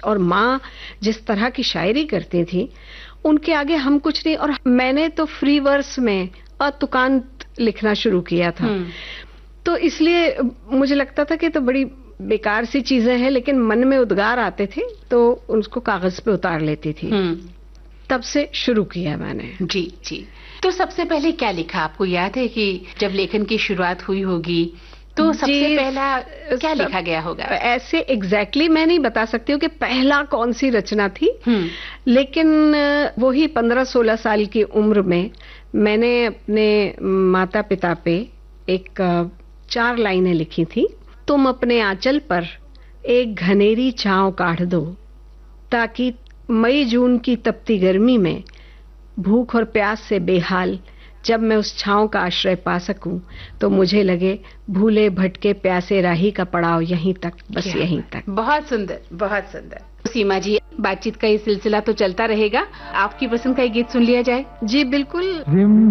और माँ जिस तरह की शायरी करती थी, उनके आगे हम कुछ नहीं। और मैंने तो फ्री वर्स में तुकांत लिखना शुरू किया था। तो इसलिए मुझे लगता था कि तो बड़ी बेकार सी चीजें हैं, लेकिन मन में उद्गार आते थे तो उसको कागज पे उतार लेती थी। तब से शुरू किया मैंने। जी जी। तो सबसे पहले क्या लिखा? आपको याद है कि जब लेखन की शुरुआत हुई होगी तो सबसे पहला क्या लिखा गया होगा? ऐसे एग्जैक्टली मैं नहीं बता सकती हूँ कि पहला कौन सी रचना थी, लेकिन वही 15-16 साल की उम्र में मैंने अपने माता पिता पे एक 4 लाइनें लिखी थी। तुम अपने आंचल पर एक घनेरी छांव काढ़ दो, ताकि मई जून की तपती गर्मी में भूख और प्यास से बेहाल जब मैं उस छांव का आश्रय पा सकूं, तो मुझे लगे भूले भटके प्यासे राही का पड़ाव यहीं तक, बस यहीं तक। बहुत सुंदर, बहुत सुंदर। सीमा जी, बातचीत का ये सिलसिला तो चलता रहेगा। आपकी पसंद का एक गीत सुन लिया जाए? जी बिल्कुल।